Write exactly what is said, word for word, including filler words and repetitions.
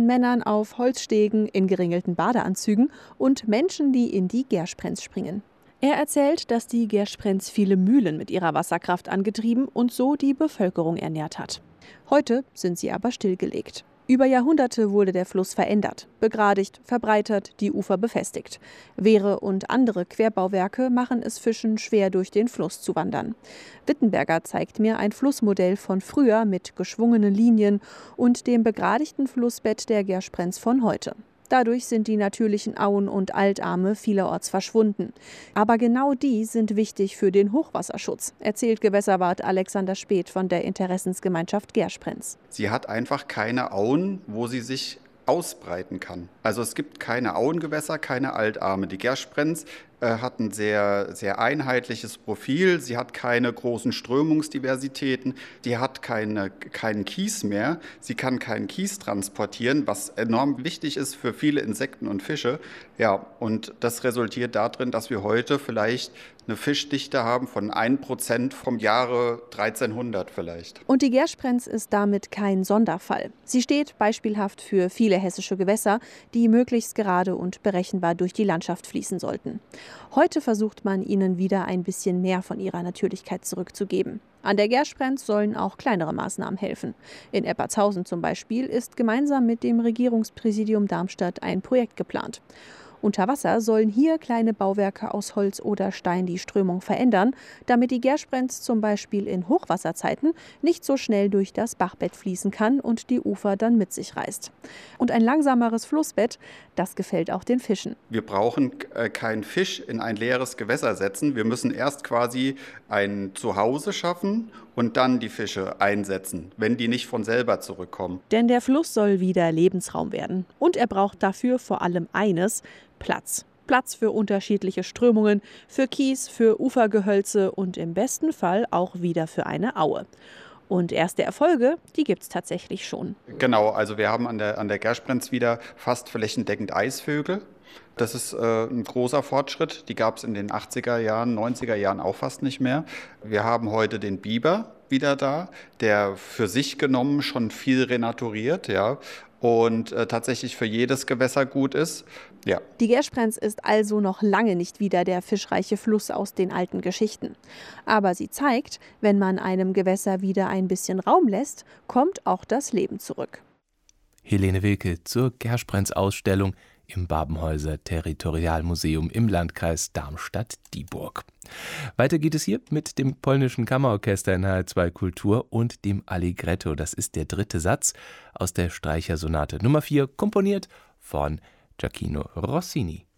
von Männern auf Holzstegen in geringelten Badeanzügen und Menschen, die in die Gersprenz springen. Er erzählt, dass die Gersprenz viele Mühlen mit ihrer Wasserkraft angetrieben und so die Bevölkerung ernährt hat. Heute sind sie aber stillgelegt. Über Jahrhunderte wurde der Fluss verändert, begradigt, verbreitert, die Ufer befestigt. Wehre und andere Querbauwerke machen es Fischen schwer, durch den Fluss zu wandern. Wittenberger zeigt mir ein Flussmodell von früher mit geschwungenen Linien und dem begradigten Flussbett der Gersprenz von heute. Dadurch sind die natürlichen Auen und Altarme vielerorts verschwunden. Aber genau die sind wichtig für den Hochwasserschutz, erzählt Gewässerwart Alexander Speth von der Interessensgemeinschaft Gersprenz. Sie hat einfach keine Auen, wo sie sich ausbreiten kann. Also es gibt keine Auengewässer, keine Altarme. Die Gersprenz äh, hat ein sehr, sehr einheitliches Profil. Sie hat keine großen Strömungsdiversitäten. Die hat keine, keinen Kies mehr. Sie kann keinen Kies transportieren, was enorm wichtig ist für viele Insekten und Fische. Ja, und das resultiert darin, dass wir heute vielleicht eine Fischdichte haben von ein Prozent vom Jahre dreizehnhundert vielleicht. Und die Gersprenz ist damit kein Sonderfall. Sie steht beispielhaft für viele hessische Gewässer, die möglichst gerade und berechenbar durch die Landschaft fließen sollten. Heute versucht man ihnen wieder ein bisschen mehr von ihrer Natürlichkeit zurückzugeben. An der Gersprenz sollen auch kleinere Maßnahmen helfen. In Eppertshausen zum Beispiel ist gemeinsam mit dem Regierungspräsidium Darmstadt ein Projekt geplant. Unter Wasser sollen hier kleine Bauwerke aus Holz oder Stein die Strömung verändern, damit die Gersprenz zum Beispiel in Hochwasserzeiten nicht so schnell durch das Bachbett fließen kann und die Ufer dann mit sich reißt. Und ein langsameres Flussbett, das gefällt auch den Fischen. Wir brauchen äh, keinen Fisch in ein leeres Gewässer setzen. Wir müssen erst quasi ein Zuhause schaffen und dann die Fische einsetzen, wenn die nicht von selber zurückkommen. Denn der Fluss soll wieder Lebensraum werden. Und er braucht dafür vor allem eines: Platz. Platz für unterschiedliche Strömungen, für Kies, für Ufergehölze und im besten Fall auch wieder für eine Aue. Und erste Erfolge, die gibt es tatsächlich schon. Genau, also wir haben an der, an der Gersprenz wieder fast flächendeckend Eisvögel. Das ist äh, ein großer Fortschritt. Die gab es in den achtziger Jahren, neunziger Jahren auch fast nicht mehr. Wir haben heute den Biber wieder da, der für sich genommen schon viel renaturiert, ja, und äh, tatsächlich für jedes Gewässer gut ist. Ja. Die Gersprenz ist also noch lange nicht wieder der fischreiche Fluss aus den alten Geschichten. Aber sie zeigt, wenn man einem Gewässer wieder ein bisschen Raum lässt, kommt auch das Leben zurück. Helene Wilke zur Gersprenz-Ausstellung im Babenhäuser Territorialmuseum im Landkreis Darmstadt-Dieburg. Weiter geht es hier mit dem polnischen Kammerorchester in H R zwei Kultur und dem Allegretto. Das ist der dritte Satz aus der Streichersonate Nummer vier, komponiert von Gioacchino Rossini.